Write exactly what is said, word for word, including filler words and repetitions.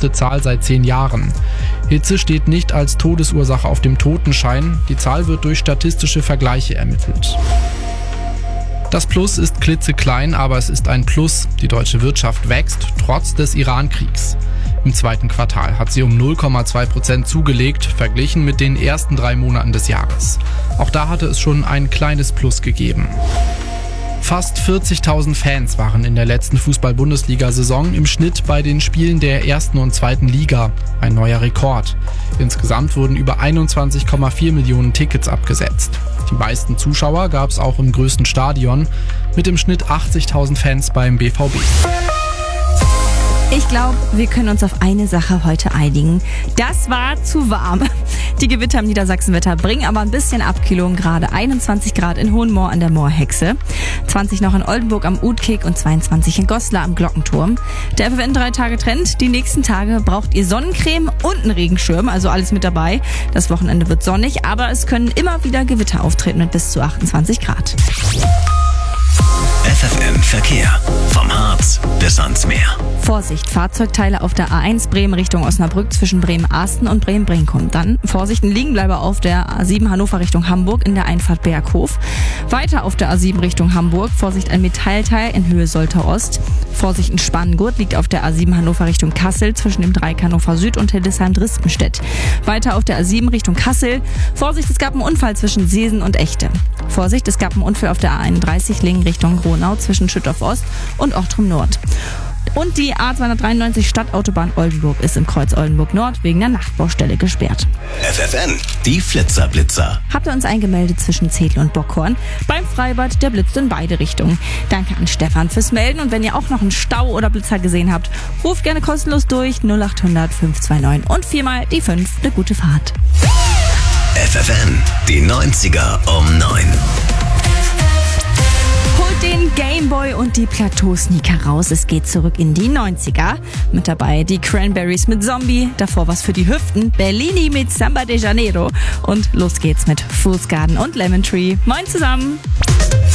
höchste Zahl seit zehn Jahren. Hitze steht nicht als Todesursache auf dem Totenschein. Die Zahl wird durch statistische Vergleiche ermittelt. Das Plus ist klitzeklein, aber es ist ein Plus. Die deutsche Wirtschaft wächst trotz des Iran-Kriegs. Im zweiten Quartal hat sie um null Komma zwei Prozent zugelegt, verglichen mit den ersten drei Monaten des Jahres. Auch da hatte es schon ein kleines Plus gegeben. Fast vierzigtausend Fans waren in der letzten Fußball-Bundesliga-Saison im Schnitt bei den Spielen der ersten und zweiten Liga. Ein neuer Rekord. Insgesamt wurden über einundzwanzig Komma vier Millionen Tickets abgesetzt. Die meisten Zuschauer gab es auch im größten Stadion, mit im Schnitt achtzigtausend Fans beim B V B. Ich glaube, wir können uns auf eine Sache heute einigen. Das war zu warm. Die Gewitter im Niedersachsenwetter bringen aber ein bisschen Abkühlung. Gerade einundzwanzig Grad in Hohenmoor an der Moorhexe, zwanzig noch in Oldenburg am Utkik und zweiundzwanzig in Goslar am Glockenturm. Der F F N drei Tage Trend. Die nächsten Tage braucht ihr Sonnencreme und einen Regenschirm, also alles mit dabei. Das Wochenende wird sonnig, aber es können immer wieder Gewitter auftreten mit bis zu achtundzwanzig Grad. F F N Verkehr. Vom Harz bis ans Meer. Vorsicht, Fahrzeugteile auf der A eins Bremen Richtung Osnabrück zwischen Bremen-Arsten und Bremen-Brinkum. Dann Vorsicht, ein Liegenbleiber auf der A sieben Hannover Richtung Hamburg in der Einfahrt Berghof. Weiter auf der A sieben Richtung Hamburg, Vorsicht, ein Metallteil in Höhe Soltau Ost. Vorsicht, ein Spanngurt liegt auf der A sieben Hannover Richtung Kassel zwischen dem Dreieck Hannover Süd und Hildesheim-Drispenstedt. Weiter auf der A sieben Richtung Kassel. Vorsicht, es gab einen Unfall zwischen Seesen und Echte. Vorsicht, es gab einen Unfall auf der A einunddreißig Lingen Richtung Gronau zwischen Schüttorf Ost und Ochtrum Nord. Und die A zweihundertdreiundneunzig Stadtautobahn Oldenburg ist im Kreuz Oldenburg Nord wegen der Nachtbaustelle gesperrt. F F N, die Flitzerblitzer. Habt ihr uns eingemeldet zwischen Zedl und Bockhorn? Beim Freibad, der blitzt in beide Richtungen. Danke an Stefan fürs Melden. Und wenn ihr auch noch einen Stau oder Blitzer gesehen habt, ruft gerne kostenlos durch null acht hundert fünf zwei neun und viermal die fünf. Eine gute Fahrt. F F N, die neunziger um neun. Holt den Gameboy und die Plateau-Sneaker raus. Es geht zurück in die neunziger. Mit dabei die Cranberries mit Zombie, davor was für die Hüften, Bellini mit Samba de Janeiro und los geht's mit Fool's Garden und Lemon Tree. Moin zusammen!